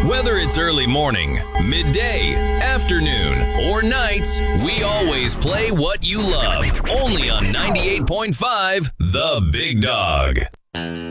Whether it's early morning, midday, afternoon, or nights, we always play what you love. Only on 98.5 The Big Dog.